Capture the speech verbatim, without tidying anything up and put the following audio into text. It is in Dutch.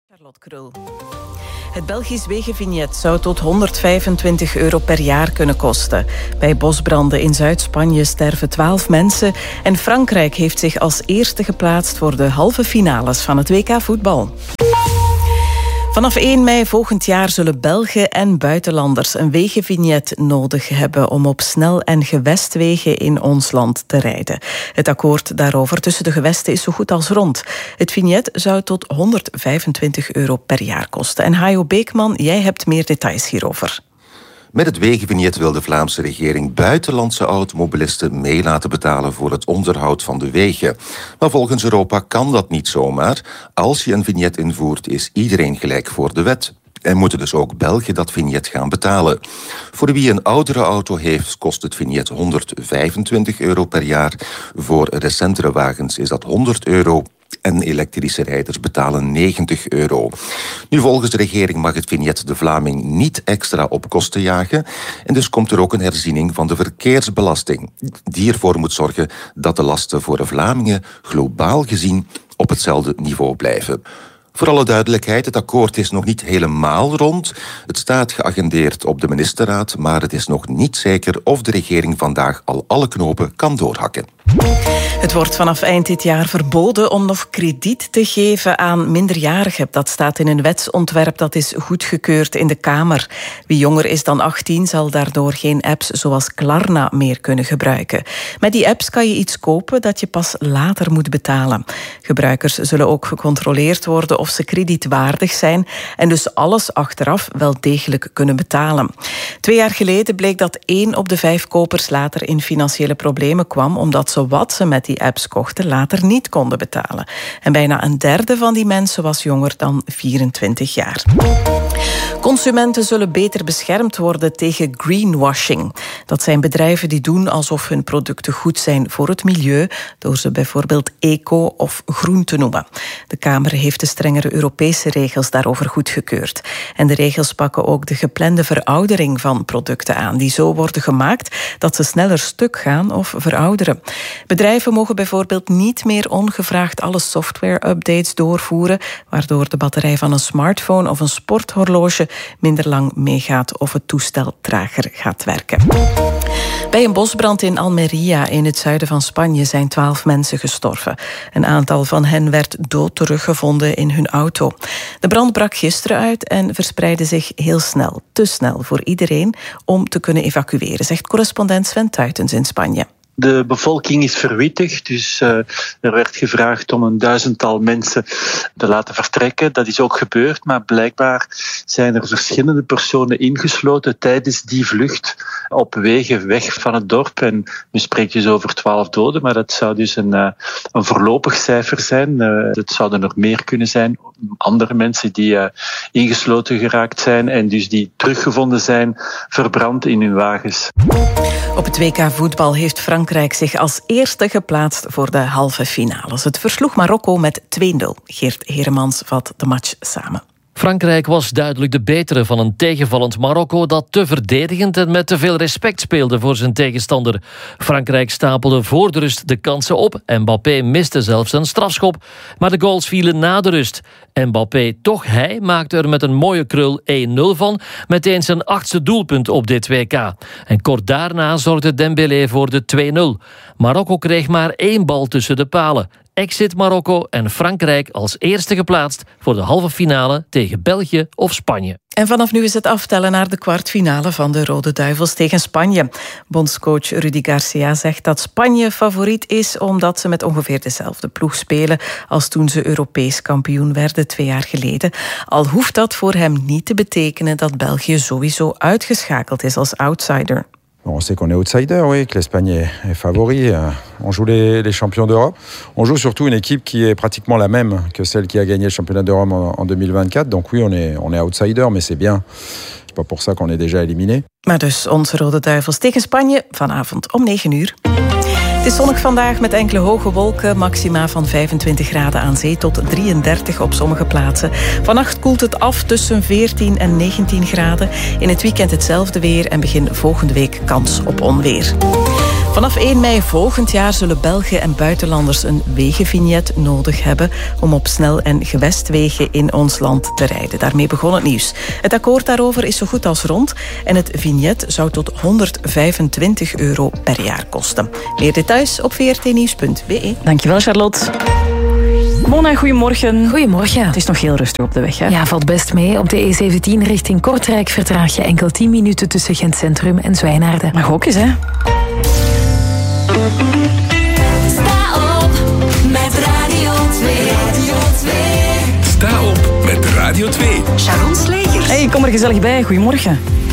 Charlotte Krul. Het Belgisch wegenvignet zou tot honderdvijfentwintig euro per jaar kunnen kosten. Bij bosbranden in Zuid-Spanje sterven twaalf mensen en Frankrijk heeft zich als eerste geplaatst voor de halve finales van het W K voetbal. Vanaf één mei volgend jaar zullen Belgen en buitenlanders een wegenvignet nodig hebben om op snel- en gewestwegen in ons land te rijden. Het akkoord daarover tussen de gewesten is zo goed als rond. Het vignet zou tot honderdvijfentwintig euro per jaar kosten. En Hajo Beekman, jij hebt meer details hierover. Met het wegenvignet wil de Vlaamse regering buitenlandse automobilisten mee laten betalen voor het onderhoud van de wegen. Maar volgens Europa kan dat niet zomaar. Als je een vignet invoert, is iedereen gelijk voor de wet. En moeten dus ook Belgen dat vignet gaan betalen. Voor wie een oudere auto heeft, kost het vignet honderdvijfentwintig euro per jaar. Voor recentere wagens is dat honderd euro. En elektrische rijders betalen negentig euro. Nu, volgens de regering mag het vignet de Vlaming niet extra op kosten jagen. En dus komt er ook een herziening van de verkeersbelasting, die ervoor moet zorgen dat de lasten voor de Vlamingen globaal gezien op hetzelfde niveau blijven. Voor alle duidelijkheid, het akkoord is nog niet helemaal rond. Het staat geagendeerd op de ministerraad, maar het is nog niet zeker of de regering vandaag al alle knopen kan doorhakken. Het wordt vanaf eind dit jaar verboden om nog krediet te geven aan minderjarigen. Dat staat in een wetsontwerp dat is goedgekeurd in de Kamer. Wie jonger is dan achttien zal daardoor geen apps zoals Klarna meer kunnen gebruiken. Met die apps kan je iets kopen dat je pas later moet betalen. Gebruikers zullen ook gecontroleerd worden of ze kredietwaardig zijn en dus alles achteraf wel degelijk kunnen betalen. Twee jaar geleden bleek dat één op de vijf kopers later in financiële problemen kwam omdat ze wat ze met die apps kochten later niet konden betalen. En bijna een derde van die mensen was jonger dan vierentwintig jaar. Consumenten zullen beter beschermd worden tegen greenwashing. Dat zijn bedrijven die doen alsof hun producten goed zijn voor het milieu, door ze bijvoorbeeld eco of groen te noemen. De Kamer heeft de strengere Europese regels daarover goedgekeurd. En de regels pakken ook de geplande veroudering van producten aan, die zo worden gemaakt dat ze sneller stuk gaan of verouderen. Bedrijven mogen bijvoorbeeld niet meer ongevraagd alle software-updates doorvoeren, waardoor de batterij van een smartphone of een sporthorloge minder lang meegaat of het toestel trager gaat werken. Bij een bosbrand in Almeria in het zuiden van Spanje zijn twaalf mensen gestorven. Een aantal van hen werd dood teruggevonden in hun auto. De brand brak gisteren uit en verspreidde zich heel snel. Te snel voor iedereen om te kunnen evacueren, zegt correspondent Sven Tuitens in Spanje. De bevolking is verwittigd, dus uh, er werd gevraagd om een duizendtal mensen te laten vertrekken. Dat is ook gebeurd, maar blijkbaar zijn er verschillende personen ingesloten tijdens die vlucht op wegen weg van het dorp. En we spreken dus over twaalf doden, maar dat zou dus een, uh, een voorlopig cijfer zijn. Uh, het zouden er meer kunnen zijn. Andere mensen die uh, ingesloten geraakt zijn en dus die teruggevonden zijn, verbrand in hun wagens. Op het W K voetbal heeft Frankrijk zich als eerste geplaatst voor de halve finales. Het versloeg Marokko met twee nul. Geert Heremans vat de match samen. Frankrijk was duidelijk de betere van een tegenvallend Marokko dat te verdedigend en met te veel respect speelde voor zijn tegenstander. Frankrijk stapelde voor de rust de kansen op. Mbappé miste zelfs een strafschop, maar de goals vielen na de rust. Mbappé, toch hij, maakte er met een mooie krul één nul van, meteen zijn achtste doelpunt op dit W K. En kort daarna zorgde Dembélé voor de twee nul. Marokko kreeg maar één bal tussen de palen. Exit Marokko en Frankrijk als eerste geplaatst voor de halve finale tegen België of Spanje. En vanaf nu is het aftellen naar de kwartfinale van de Rode Duivels tegen Spanje. Bondscoach Rudy Garcia zegt dat Spanje favoriet is omdat ze met ongeveer dezelfde ploeg spelen als toen ze Europees kampioen werden twee jaar geleden. Al hoeft dat voor hem niet te betekenen dat België sowieso uitgeschakeld is als outsider. On sait qu'on est outsider, oui, que l'Espagne est, est favori. On joue les, les champions d'Europe. On joue surtout une équipe qui est pratiquement la même que celle qui a gagné le championnat d'Europe en, en deux mille vingt-quatre. Donc oui, on est, on est outsider, mais c'est bien. C'est pas pour ça qu'on est déjà éliminé. Maar dus onze Rode Duivels tegen Spanje vanavond om negen uur. Het is zonnig vandaag met enkele hoge wolken. Maxima van vijfentwintig graden aan zee tot drieëndertig op sommige plaatsen. Vannacht koelt het af tussen veertien en negentien graden. In het weekend hetzelfde weer en begin volgende week kans op onweer. Vanaf één mei volgend jaar zullen Belgen en buitenlanders een wegenvignet nodig hebben om op snel- en gewestwegen in ons land te rijden. Daarmee begon het nieuws. Het akkoord daarover is zo goed als rond en het vignet zou tot honderdvijfentwintig euro per jaar kosten. Meer details op v r t nieuws punt b e. Dankjewel, Charlotte. Mona, goedemorgen. Goedemorgen. Het is nog heel rustig op de weg, hè? Ja, valt best mee. Op de E zeventien richting Kortrijk vertraag je enkel tien minuten tussen Gent Centrum en Zwijnaarden. Mag ook eens, hè? Sta op met Radio twee. Radio twee. Sta op met Radio twee. Sharon Slegers. Hey, kom er gezellig bij. Goedemorgen.